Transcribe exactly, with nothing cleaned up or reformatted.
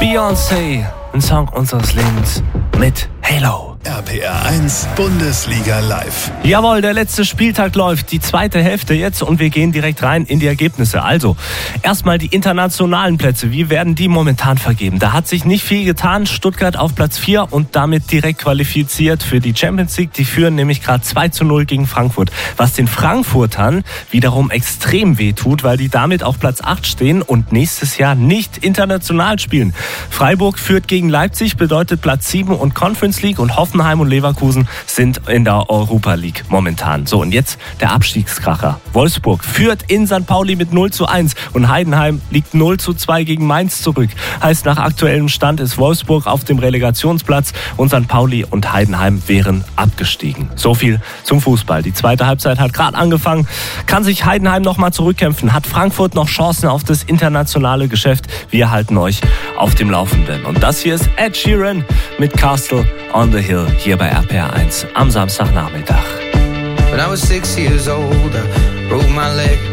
Beyoncé, ein Song unseres Lebens mit Halo. R P R eins Bundesliga live. Jawohl, der letzte Spieltag läuft, die zweite Hälfte jetzt und wir gehen direkt rein in die Ergebnisse. Also, erstmal die internationalen Plätze, wie werden die momentan vergeben? Da hat sich nicht viel getan, Stuttgart auf Platz vier und damit direkt qualifiziert für die Champions League. Die führen nämlich gerade zwei zu null gegen Frankfurt, was den Frankfurtern wiederum extrem wehtut, weil die damit auf Platz acht stehen und nächstes Jahr nicht international spielen. Freiburg führt gegen Leipzig, bedeutet Platz sieben und Conference League und hoffen Hoffenheim und Leverkusen sind in der Europa League momentan. So, und jetzt der Abstiegskracher. Wolfsburg führt in Sankt Pauli mit null zu eins und Heidenheim liegt null zu zwei gegen Mainz zurück. Heißt, nach aktuellem Stand ist Wolfsburg auf dem Relegationsplatz und Sankt Pauli und Heidenheim wären abgestiegen. So viel zum Fußball. Die zweite Halbzeit hat gerade angefangen. Kann sich Heidenheim noch mal zurückkämpfen? Hat Frankfurt noch Chancen auf das internationale Geschäft? Wir halten euch auf dem Laufenden. Und das hier ist Ed Sheeran mit Castle on the Hill. Hier bei R P R eins am Samstagnachmittag. When I was six years old, I broke my leg.